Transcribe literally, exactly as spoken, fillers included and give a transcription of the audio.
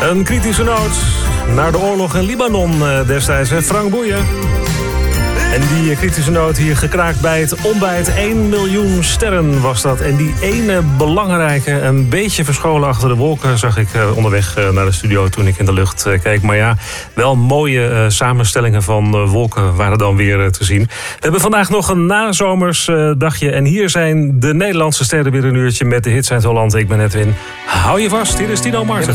Een kritische noot naar de oorlog in Libanon destijds, hè? Frank Boeien. En die kritische noot hier gekraakt bij het ontbijt. één miljoen sterren was dat. En die ene belangrijke, een beetje verscholen achter de wolken, zag ik onderweg naar de studio toen ik in de lucht keek. Maar ja, wel mooie samenstellingen van wolken waren dan weer te zien. We hebben vandaag nog een nazomers dagje. En hier zijn de Nederlandse sterren weer een uurtje met de hits uit Holland. Ik ben Edwin. Hou je vast, hier is Tino Marten.